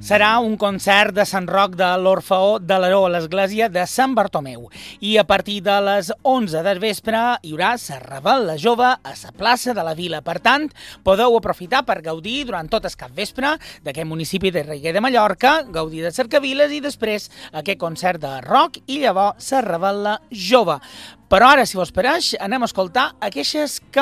Serà un concert de Sant Roc de l'Orfeó de Laró a l'església de Sant Bartomeu. I a partir de les 11 del vespre hi haurà la Revetlla Jove a la plaça de la Vila. Per tant, podeu aprofitar per gaudir durant tot el capvespre d'aquest municipi de Reguer de Mallorca, gaudir de cercaviles i després aquest concert de rock i llavors la Revetlla Jove. Però ara, si vos pareix, anem a escoltar aquestes